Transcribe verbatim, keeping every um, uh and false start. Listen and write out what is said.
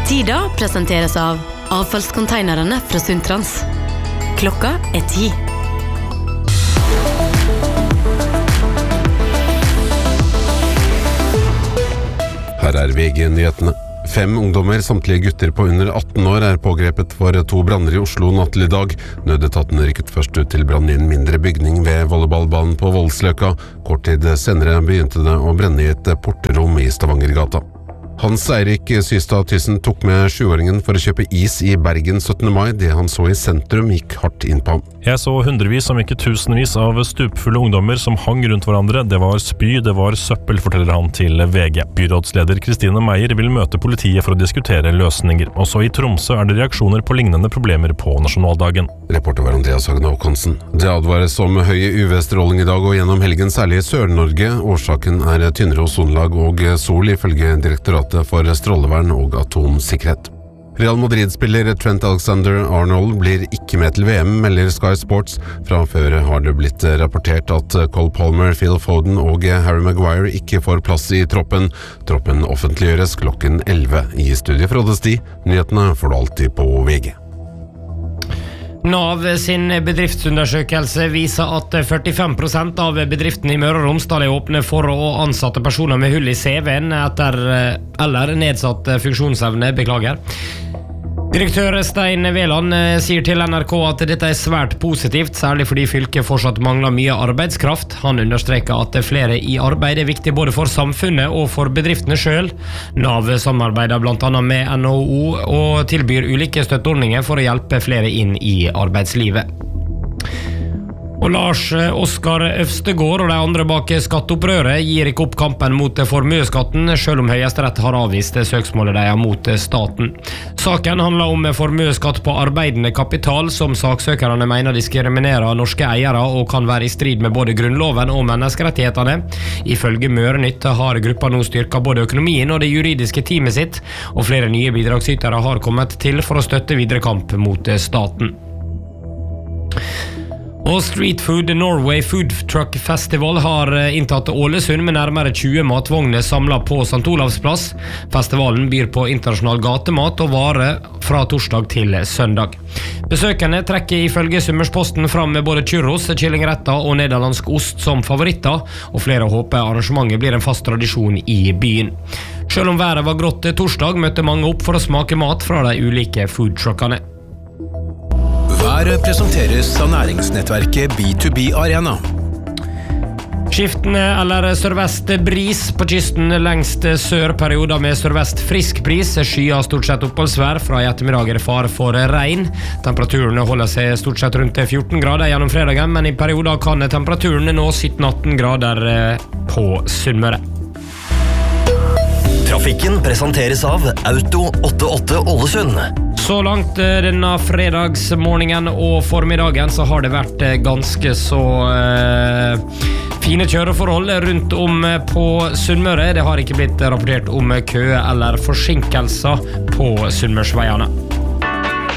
Tida presenteres av avfallskonteinerne fra Sundtrans. Klokka er ti. Her er V G-nyhetene. Fem ungdommer, samtlige gutter på under atten år, er pågrepet for to branner i Oslo natt til i dag. Nødetatene rykket først ut til brann i en mindre bygning ved volleyballbanen på Voldsløkka. Kort tid senere begynte det å brenne i et porterom i Stavangergata. Hans Eirik Systad Thyssen tok med sjuåringen for å kjøpe is i Bergen syttende mai. Det han så i sentrum gikk hardt inn på ham. Jeg så hundrevis, om ikke tusenvis, av stupfulle ungdommer som hang rundt hverandre. Det var spy, det var søppel, forteller han til V G. Byrådsleder Kristine Meyer vil møte politiet for å diskutere løsninger. Også i Tromsø er det reaksjoner på lignende problemer på nasjonaldagen. Reporter var Andreas Hagen Håkonsen. Det advares om høy U V-stråling i dag og gjennom helgen, særlig i Sør-Norge. Årsaken er tynnere ozonlag og sol, ifølge direktoratet for strålevern og atomsikkerhet. Real Madrid-spiller Trent Alexander-Arnold blir ikke med til V M, melder Sky Sports. Fra før har det blitt rapportert at Cole Palmer, Phil Foden og Harry Maguire ikke får plass i troppen. Troppen offentliggjøres klokken elleve. I studiet fra Oddesti. Nyhetene får du alltid på V G. Nav sin bedriftsundersøkelse viser at førtifem prosent av bedriftene i Møre og Romsdal er åpne for å ansatte personer med hull i C V-en etter eller nedsatt funksjonsevne, beklager. Direktør Stein Veland sier til N R K at dette er svært positivt, særlig fordi fylket fortsatt mangler mye arbeidskraft. Han understreker at flere i arbeid er viktig både for samfunnet og for bedriftene selv. Nav samarbeider blant annet med N H O og tilbyr ulike støtteordninger for å hjelpe flere inn i arbeidslivet. Og Lars Oskar Øvstegård og de andre bak skatteopprøret gir ikke opp kampen mot formueskatten, selv om Høyesterett har avvist søksmålet de har mot staten. Saken handler om formueskatt på arbeidende kapital, som saksøkerne mener diskriminerer norske eiere og kan være i strid med både grunnloven og menneskerettighetene. Ifølge Mørenytt har gruppa nå styrket både økonomien og det juridiske teamet sitt, og flere nye bidragsytere har kommet til for å støtte videre kamp mot staten. Og Street Food Norway Food Truck Festival har inntatt Ålesund med nærmere tjue matvogner samlet på Sankt Olavs plass. Festivalen byr på internasjonal gatemat og varer fra torsdag til søndag. Besøkende trekker ifølge Summersposten fram med både churros, kyllingretter og nederlandsk ost som favoritter, og flere håper arrangementet blir en fast tradisjon i byen. Selv om været var grått torsdag, møtte mange opp for å smake mat fra de ulike foodtruckene. Været presenteres av næringsnettverket B to B Arena. Skiftende eller sørvest bris på kysten lengst sør, perioder med sørvest frisk bris, skyer stort sett oppholdsvær, fra i ettermiddag er det fare for regn. Temperaturen holder seg stort sett rundt fjorten grader gjennom fredagen, men i perioder kan temperaturen nå sytten til atten grader på Sunnmøre. Trafikken presenteres av Auto åttiåtte Ålesund. Så langt denne fredagsmorgenen og formiddagen så har det vært ganske så eh, fine kjøreforhold rundt om på Sunnmøre. Det har ikke blitt rapportert om kø eller forsinkelser på Sunnmørsveiene.